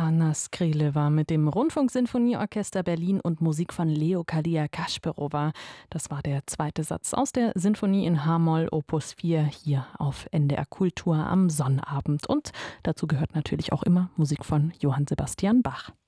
Anna Skryleva mit dem Rundfunksinfonieorchester Berlin und Musik von Leokadia Kašpərová. Das war der zweite Satz aus der Sinfonie in H-Moll Opus 4 hier auf NDR Kultur am Sonnabend. Und dazu gehört natürlich auch immer Musik von Johann Sebastian Bach.